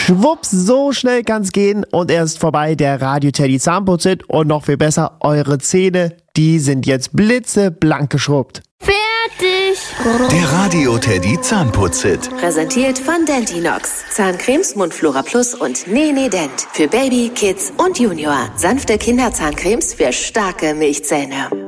Schwupps, so schnell kann's gehen und er ist vorbei, der Radio Teddy Zahnputzhit. Und noch viel besser, eure Zähne, die sind jetzt blitzeblank geschrubbt. Fertig! Der Radio Teddy Zahnputzhit. Präsentiert von Dentinox. Zahncremes, Mundflora Plus und Nene Dent. Für Baby, Kids und Junior. Sanfte Kinderzahncremes für starke Milchzähne.